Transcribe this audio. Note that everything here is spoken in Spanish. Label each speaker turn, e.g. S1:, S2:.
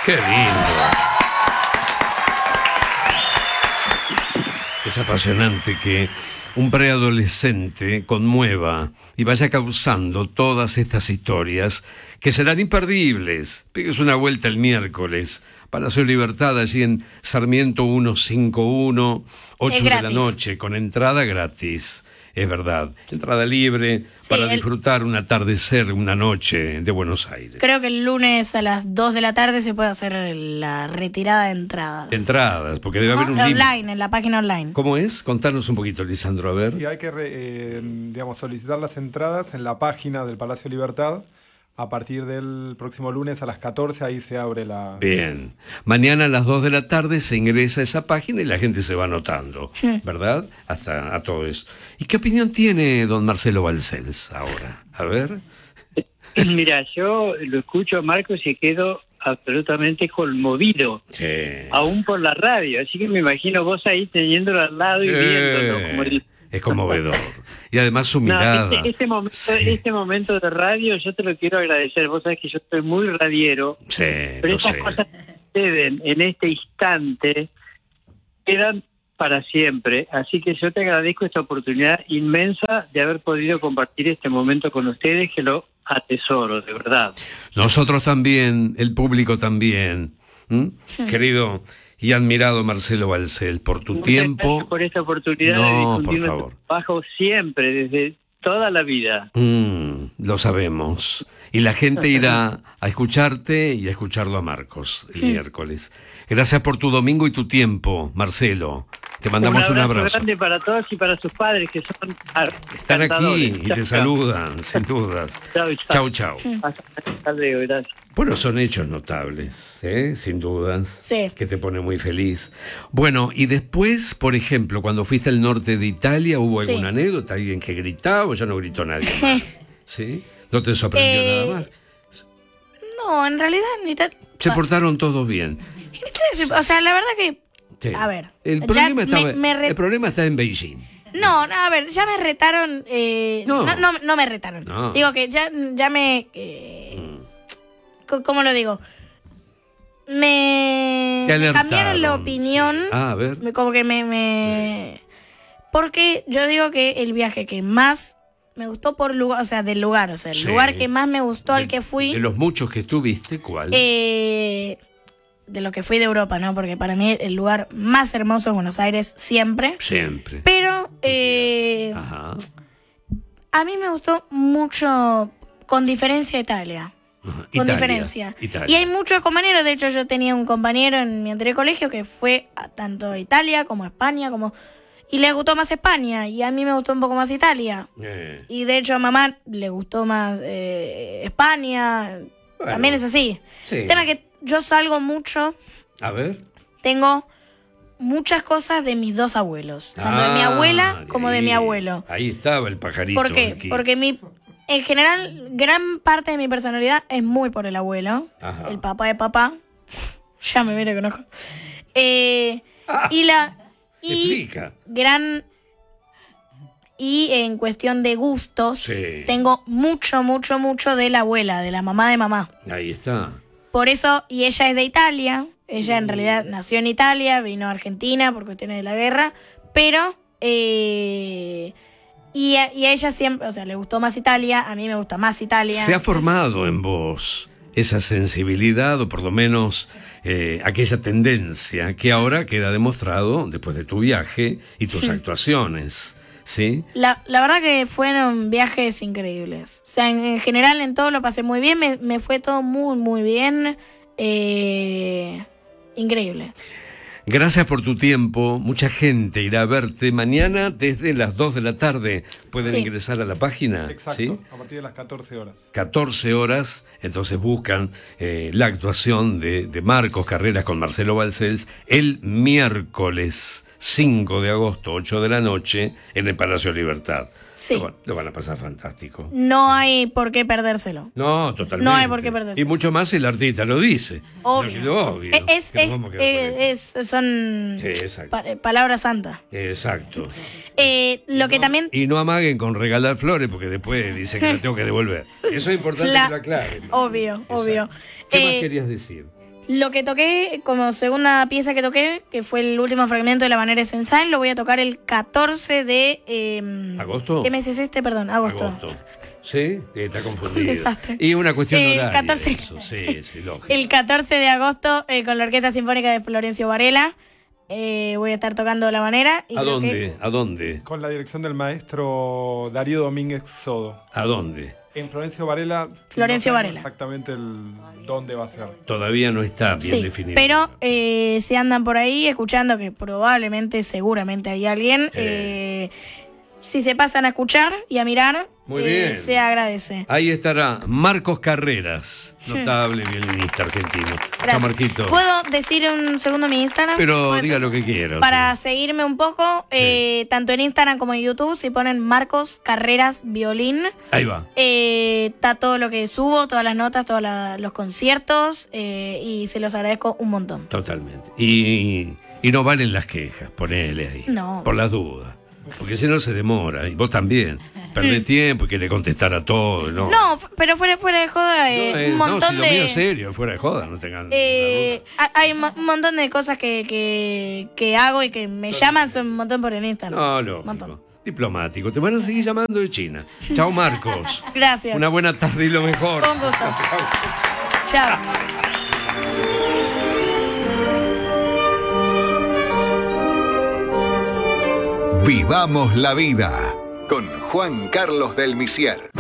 S1: Qué lindo. Es apasionante que un preadolescente conmueva y vaya causando todas estas historias que serán imperdibles. Pegues una vuelta el miércoles. Palacio Libertad, allí en Sarmiento 151, 8 de la noche, con entrada gratis. Es verdad, entrada libre, sí, para disfrutar un atardecer, una noche de Buenos Aires.
S2: Creo que el lunes a las 2 de la tarde se puede hacer la retirada de entradas.
S1: Entradas, porque debe haber un límite.
S2: Online, en la página online.
S1: ¿Cómo es? Contanos un poquito, Lisandro, a ver.
S3: Sí, hay que solicitar las entradas en la página del Palacio Libertad. A partir del próximo lunes a las 14, ahí se abre la...
S1: Bien. Mañana a las 2 de la tarde se ingresa a esa página y la gente se va anotando, ¿verdad? Hasta a todo eso. ¿Y qué opinión tiene don Marcelo Balcells ahora? A ver.
S4: Mira, yo lo escucho a Marcos y quedo absolutamente conmovido.
S1: Sí.
S4: Aún por la radio. Así que me imagino vos ahí teniéndolo al lado y viéndolo. Como
S1: es conmovedor. Y además su mirada.
S4: Este momento de radio yo te lo quiero agradecer. Vos sabés que yo estoy muy radiero.
S1: Sí,
S4: pero estas cosas que suceden en este instante quedan para siempre. Así que yo te agradezco esta oportunidad inmensa de haber podido compartir este momento con ustedes, que lo atesoro, de verdad.
S1: Nosotros también, el público también. Querido y admirado Marcelo Balcells, por tu tiempo.
S4: Gracias por esta oportunidad de difundir nuestro trabajo siempre, desde toda la vida.
S1: Lo sabemos. Y la gente irá a escucharte y a escucharlo a Marcos el miércoles. Gracias por tu domingo y tu tiempo, Marcelo. Te mandamos un abrazo
S4: grande para todos y para sus padres, que son
S1: están aquí y te saludan, sin dudas. Chau, chau.
S4: Hasta luego, gracias.
S1: Bueno, son hechos notables, sin dudas,
S2: sí,
S1: que te pone muy feliz. Bueno, y después, por ejemplo, cuando fuiste al norte de Italia, ¿hubo alguna anécdota? ¿Alguien que gritaba o ya no gritó nadie más? ¿Sí? ¿No te sorprendió nada más?
S2: No, en realidad
S1: se portaron todos bien.
S2: O sea, la verdad que...
S1: Sí.
S2: A ver,
S1: el problema está en Beijing.
S2: No, a ver, ya me retaron. No me retaron.
S1: No.
S2: Digo que ya me. ¿Cómo lo digo? Me cambiaron la opinión.
S1: Sí. A ver.
S2: Como que porque yo digo que el viaje que más me gustó por lugar, o sea, del lugar, o sea, el lugar que más me gustó al que fui.
S1: De los muchos que estuviste, ¿cuál?
S2: De lo que fui de Europa, ¿no? Porque para mí el lugar más hermoso es Buenos Aires, siempre.
S1: Siempre.
S2: Pero a mí me gustó mucho, con diferencia, Italia. Con diferencia.
S1: Italia.
S2: Y hay muchos compañeros, de hecho yo tenía un compañero en mi anterior colegio que fue a tanto Italia como España, y le gustó más España, y a mí me gustó un poco más Italia. Y de hecho a mamá le gustó más España. Bueno, también es así.
S1: Sí.
S2: El tema es que yo salgo mucho.
S1: A ver.
S2: Tengo muchas cosas de mis dos abuelos. Tanto de mi abuela como de mi abuelo.
S1: Ahí estaba el pajarito.
S2: ¿Por qué?
S1: Aquí.
S2: Porque en general, gran parte de mi personalidad es muy por el abuelo. Ajá. El papá de papá. Ya me viene conozco.
S1: Explica.
S2: Y en cuestión de gustos, tengo mucho de la abuela, de la mamá de mamá.
S1: Ahí está.
S2: Por eso, y ella es de Italia. Ella en realidad nació en Italia, vino a Argentina por cuestiones de la guerra, pero y a ella siempre, o sea, le gustó más Italia, a mí me gusta más Italia.
S1: Se ha formado en vos esa sensibilidad, o por lo menos aquella tendencia que ahora queda demostrado después de tu viaje y tus actuaciones, ¿sí?
S2: La verdad que fueron viajes increíbles. O sea, en general en todo lo pasé muy bien, me fue todo muy bien. Increíble.
S1: Gracias por tu tiempo. Mucha gente irá a verte mañana desde las 2 de la tarde. Pueden ingresar a la página.
S3: Exacto, ¿sí? A partir de las 14 horas.
S1: 14 horas, entonces buscan la actuación de Marcos Carreras con Marcelo Balcells el miércoles 5 de agosto, 8 de la noche, en el Palacio Libertad.
S2: Sí.
S1: Lo van a pasar fantástico.
S2: No hay por qué perdérselo.
S1: No, totalmente.
S2: No hay por qué perdérselo.
S1: Y mucho más si el artista lo dice.
S2: Obvio. Son palabras santas.
S1: Exacto.
S2: Lo que también...
S1: Y no amaguen con regalar flores porque después dicen que lo tengo que devolver. Eso es importante que lo aclaren.
S2: Obvio.
S1: ¿Qué más querías decir?
S2: Lo que toqué, como segunda pieza que toqué, que fue el último fragmento de La Manera Sensal, lo voy a tocar el 14 de...
S1: ¿Agosto?
S2: ¿Qué mes es este? Perdón, agosto.
S1: Sí, está confundido.
S2: Un desastre.
S1: Y una cuestión horaria.
S2: 14,
S1: eso. Sí, lógico.
S2: El 14 de agosto, con la Orquesta Sinfónica de Florencio Varela, voy a estar tocando La Manera. Y
S1: ¿A dónde?
S3: Con la dirección del maestro Darío Domínguez Sodo.
S1: ¿A dónde?
S3: En Florencio Varela.
S2: Florencio
S3: no
S2: Varela.
S3: Exactamente dónde va a ser.
S1: Todavía no está bien definido.
S2: Pero si andan por ahí escuchando, que probablemente, seguramente hay alguien, si se pasan a escuchar y a mirar,
S1: muy bien,
S2: se agradece.
S1: Ahí estará Marcos Carreras, notable violinista argentino. Chao, Marquito.
S2: ¿Puedo decir un segundo mi Instagram?
S1: Pero diga lo que quiera.
S2: Para seguirme un poco, tanto en Instagram como en YouTube, si ponen Marcos Carreras Violín.
S1: Ahí va.
S2: Está todo lo que subo, todas las notas, todos los conciertos, y se los agradezco un montón.
S1: Totalmente. Y no valen las quejas, ponele ahí.
S2: No.
S1: Por las dudas. Porque si no se demora, y vos también. Perdés tiempo y querés contestar a todo, ¿no?
S2: No, pero fuera de joda, un montón
S1: no, si
S2: de...
S1: lo mío es serio, fuera de joda, no tengan...
S2: hay un montón de cosas que hago y que me llaman, son un montón por el Instagram.
S1: No, lógico. Diplomático, te van a seguir llamando de China. Chao, Marcos.
S2: Gracias.
S1: Una buena tarde y lo mejor.
S2: Con gusto. Chao.
S5: Vivamos la vida con Juan Carlos del Misier.